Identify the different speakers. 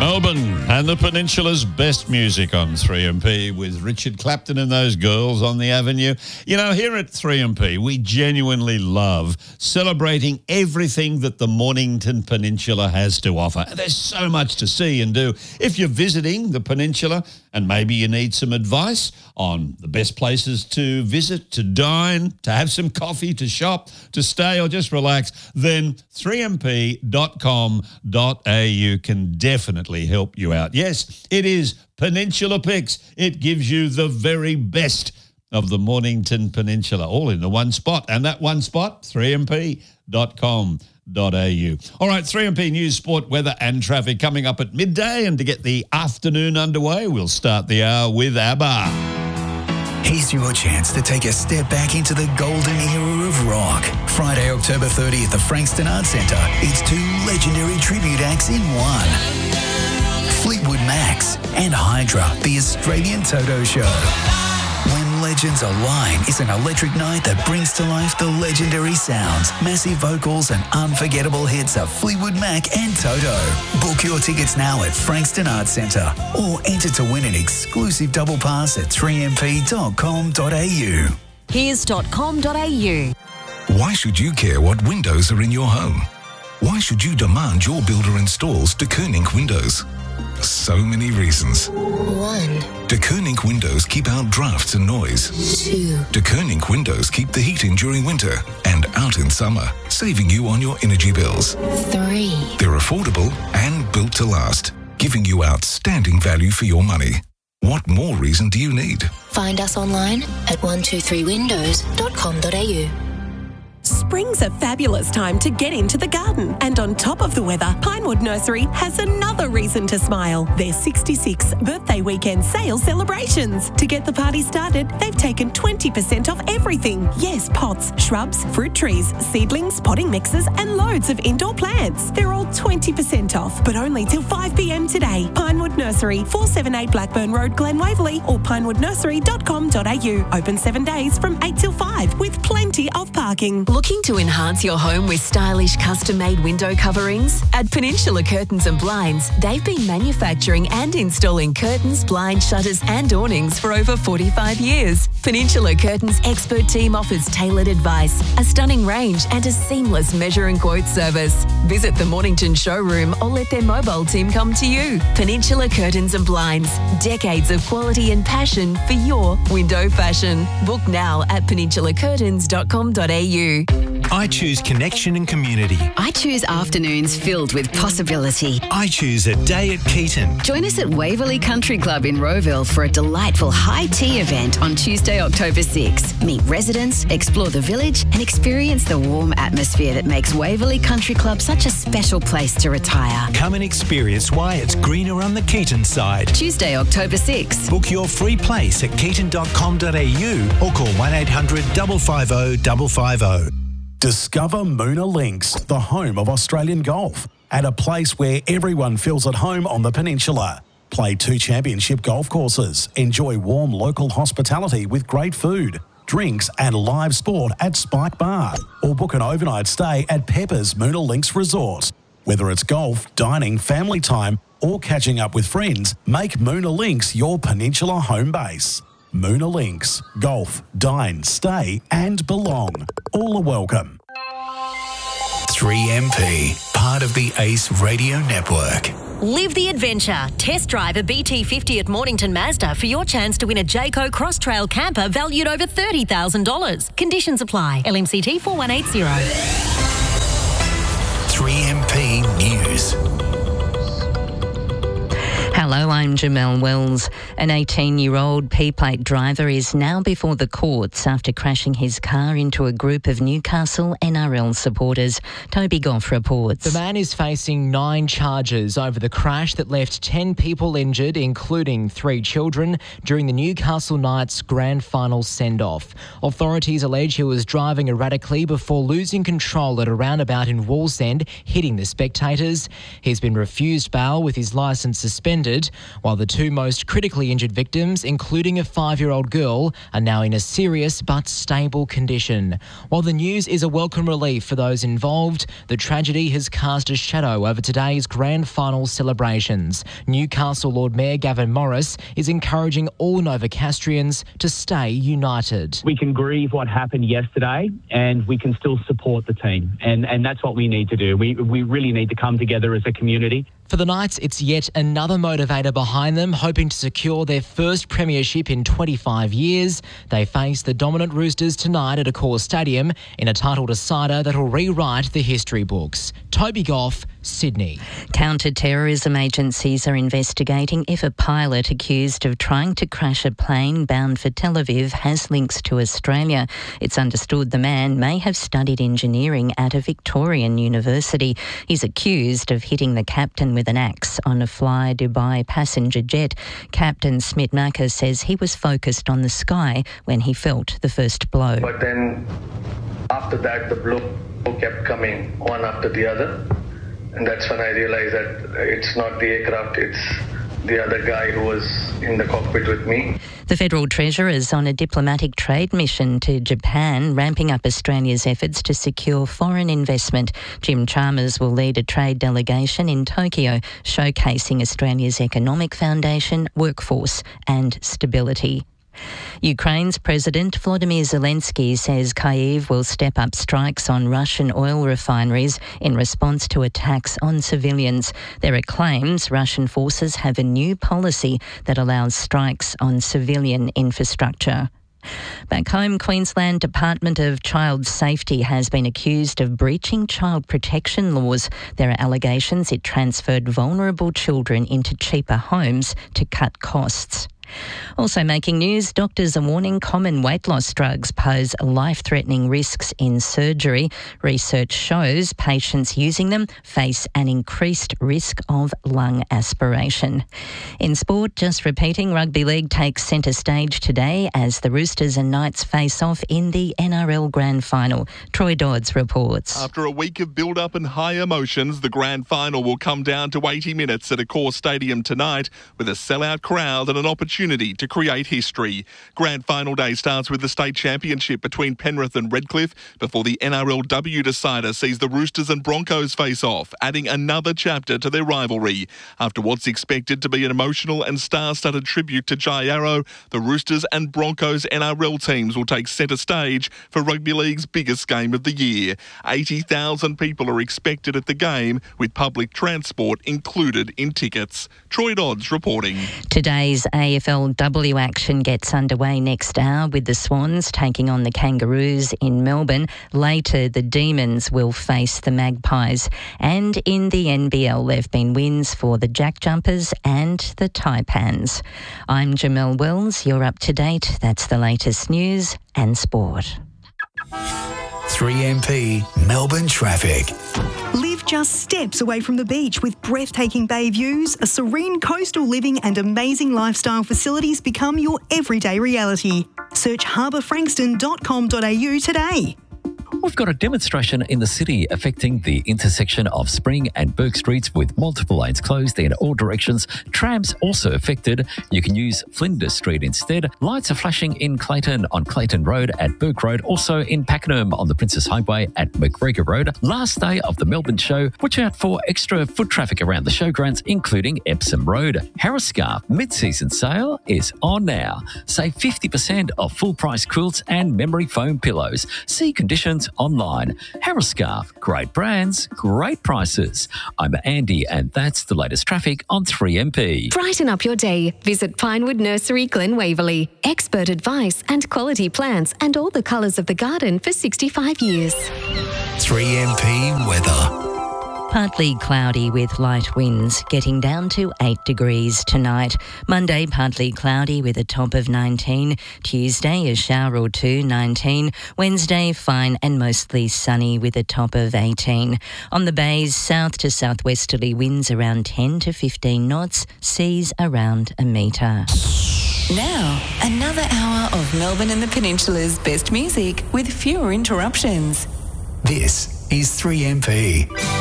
Speaker 1: Melbourne and the Peninsula's best music on 3MP with Richard Clapton and those girls on the avenue. You know, here at 3MP, we genuinely love celebrating everything that the Mornington Peninsula has to offer. There's so much to see and do. If you're visiting the Peninsula and maybe you need some advice on the best places to visit, to dine, to have some coffee, to shop, to stay or just relax, then 3mp.com.au can definitely help you out. Yes, it is Peninsula Picks. It gives you the very best of the Mornington Peninsula, all in the one spot. And that one spot, 3mp.com.au. All right, 3MP News, Sport, Weather and Traffic coming up at midday. And to get the afternoon underway, we'll start the hour with ABBA.
Speaker 2: Here's your chance to take a step back into the golden era of rock. Friday, October 30th at the Frankston Arts Centre. It's two legendary tribute acts in one. Fleetwood Macs and Hydra, the Australian Toto Show. When legends align is an electric night that brings to life the legendary sounds, massive vocals and unforgettable hits of Fleetwood Mac and Toto. Book your tickets now at Frankston Arts Centre or enter to win an exclusive double pass at 3mp.com.au.
Speaker 3: Here's.com.au.
Speaker 4: Why should you care what windows are in your home? Why should you demand your builder installs De Koning windows? So many reasons.
Speaker 5: 1.
Speaker 4: De Koning windows keep out drafts and noise.
Speaker 5: 2.
Speaker 4: De Koning windows keep the heat in during winter and out in summer, saving you on your energy bills.
Speaker 5: 3.
Speaker 4: They're affordable and built to last, giving you outstanding value for your money. What more reason do you need?
Speaker 5: Find us online at 123windows.com.au.
Speaker 6: Spring's a fabulous time to get into the garden. And on top of the weather, Pinewood Nursery has another reason to smile. Their 66th birthday weekend sale celebrations. To get the party started, they've taken 20% off everything. Yes, pots, shrubs, fruit trees, seedlings, potting mixes and loads of indoor plants. They're all 20% off, but only till 5 p.m. today. Pinewood Nursery, 478 Blackburn Road, Glen Waverley or pinewoodnursery.com.au. Open 7 days from 8 till 5 with plenty of parking.
Speaker 3: Looking to enhance your home with stylish custom-made window coverings? At Peninsula Curtains and Blinds, they've been manufacturing and installing curtains, blinds, shutters and awnings for over 45 years. Peninsula Curtains' expert team offers tailored advice, a stunning range and a seamless measure and quote service. Visit the Mornington showroom or let their mobile team come to you. Peninsula Curtains and Blinds, decades of quality and passion for your window fashion. Book now at peninsulacurtains.com.au.
Speaker 7: I choose connection and community.
Speaker 8: I choose afternoons filled with possibility.
Speaker 7: I choose a day at Keaton.
Speaker 8: Join us at Waverley Country Club in Rowville for a delightful high tea event on Tuesday, October 6. Meet residents, explore the village and experience the warm atmosphere that makes Waverley Country Club such a special place to retire.
Speaker 7: Come and experience why it's greener on the Keaton side.
Speaker 8: Tuesday, October 6.
Speaker 7: Book your free place at keaton.com.au or call 1800 550 550.
Speaker 9: Discover Moona Links, the home of Australian golf, at a place where everyone feels at home on the peninsula. Play 2 championship golf courses, enjoy warm local hospitality with great food, drinks and live sport at Spike Bar, or book an overnight stay at Pepper's Moona Links Resort. Whether it's golf, dining, family time or catching up with friends, make Moona Links your peninsula home base. Moona Links. Golf, dine, stay and belong. All are welcome.
Speaker 2: 3MP, part of the Ace Radio Network.
Speaker 3: Live the adventure. Test drive a BT50 at Mornington Mazda for your chance to win a Jayco Cross Trail camper valued over $30,000. Conditions apply. LMCT 4180.
Speaker 2: 3MP News.
Speaker 10: Hello, I'm Jamelle Wells. An 18-year-old P-plate driver is now before the courts after crashing his car into a group of Newcastle NRL supporters. Toby Goff reports.
Speaker 11: The man is facing 9 charges over the crash that left 10 people injured, including 3 children, during the Newcastle Knights grand final send-off. Authorities allege he was driving erratically before losing control at a roundabout in Wallsend, hitting the spectators. He's been refused bail with his licence suspended. injured, while the two most critically injured victims, including a 5-year-old girl, are now in a serious but stable condition. While the news is a welcome relief for those involved, the tragedy has cast a shadow over today's grand final celebrations. Newcastle Lord Mayor Gavin Morris is encouraging all Novocastrians to stay united.
Speaker 12: We can grieve what happened yesterday and we can still support the team. And that's what we need to do. We really need to come together as a community.
Speaker 11: For the Knights, it's yet another motivator behind them, hoping to secure their first premiership in 25 years. They face the dominant Roosters tonight at Accor Stadium in a title decider that'll rewrite the history books. Toby Goff, Sydney.
Speaker 10: Counter-terrorism agencies are investigating if a pilot accused of trying to crash a plane bound for Tel Aviv has links to Australia. It's understood the man may have studied engineering at a Victorian university. He's accused of hitting the captain with an axe on a Fly Dubai passenger jet. Captain Smit Macca says he was focused on the sky when he felt the first blow.
Speaker 13: But then after that, the blow kept coming one after the other. And that's when I realized that it's not the aircraft, it's the other guy who was in the cockpit with me.
Speaker 10: The Federal Treasurer is on a diplomatic trade mission to Japan, ramping up Australia's efforts to secure foreign investment. Jim Chalmers will lead a trade delegation in Tokyo, showcasing Australia's economic foundation, workforce and stability. Ukraine's President Volodymyr Zelensky says Kyiv will step up strikes on Russian oil refineries in response to attacks on civilians. There are claims Russian forces have a new policy that allows strikes on civilian infrastructure. Back home, Queensland Department of Child Safety has been accused of breaching child protection laws. There are allegations it transferred vulnerable children into cheaper homes to cut costs. Also making news, doctors are warning common weight loss drugs pose life-threatening risks in surgery. Research shows patients using them face an increased risk of lung aspiration. In sport, just repeating, rugby league takes centre stage today as the Roosters and Knights face off in the NRL Grand Final. Troy Dodds reports.
Speaker 14: After a week of build-up and high emotions, the Grand Final will come down to 80 minutes at Accor Stadium tonight with a sellout crowd and an opportunity to create history. Grand Final day starts with the state championship between Penrith and Redcliffe before the NRLW decider sees the Roosters and Broncos face off, adding another chapter to their rivalry. After what's expected to be an emotional and star-studded tribute to Jai Arrow, the Roosters and Broncos NRL teams will take centre stage for Rugby League's biggest game of the year. 80,000 people are expected at the game, with public transport included in tickets. Troy Dodds reporting.
Speaker 10: Today's AFLW action gets underway next hour with the Swans taking on the Kangaroos in Melbourne. Later, the Demons will face the Magpies. And in the NBL, there have been wins for the Jack Jumpers and the Taipans. I'm Jamelle Wells. You're up to date. That's the latest news and sport.
Speaker 2: 3MP Melbourne traffic.
Speaker 15: Live just steps away from the beach with breathtaking bay views, a serene coastal living and amazing lifestyle facilities become your everyday reality. Search harbourfrankston.com.au today.
Speaker 16: We've got a demonstration in the city affecting the intersection of Spring and Burke Streets with multiple lanes closed in all directions. Trams also affected. You can use Flinders Street instead. Lights are flashing in Clayton on Clayton Road at Burke Road, also in Pakenham on the Princess Highway at McGregor Road. Last day of the Melbourne show. Watch out for extra foot traffic around the showgrounds, including Epsom Road. Harris Scarf mid-season sale is on now. Save 50% off full-price quilts and memory foam pillows. See conditions online. Harris Scarf, great brands, great prices. I'm Andy and that's the latest traffic on 3MP.
Speaker 17: Brighten up your day. Visit Pinewood Nursery, Glen Waverley. Expert advice and quality plants and all the colours of the garden for 65 years.
Speaker 2: 3MP weather.
Speaker 10: Partly cloudy with light winds, getting down to 8 degrees tonight. Monday, partly cloudy with a top of 19. Tuesday, a shower or two, 19. Wednesday, fine and mostly sunny with a top of 18. On the bays, south to southwesterly winds around 10 to 15 knots, seas around a metre.
Speaker 18: Now, another hour of Melbourne and the Peninsula's best music with fewer interruptions.
Speaker 2: This is 3MP.